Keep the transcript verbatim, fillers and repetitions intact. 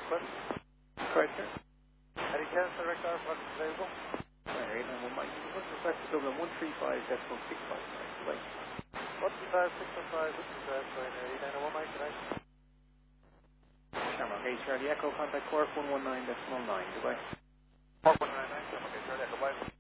Request. Correct, sir. Eddie Kenneth, direct R, what's available? Alright, and one Mike. What's the request to Dublin? one three five decimal six five nine. Goodbye. one three five six one five, this is uh, sorry, Eddie nine oh one, Mike, tonight. Shamrock, hey, Charlie Echo, contact Cork one one nine decimal nine. Goodbye. four one nine nine, okay, Charlie Echo, bye.